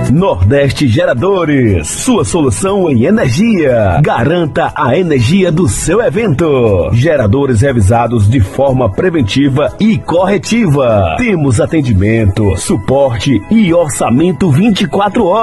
Nordeste Geradores, sua solução em energia. Garanta a energia do seu evento. Geradores revisados de forma preventiva e corretiva. Temos atendimento, suporte e orçamento 24 horas.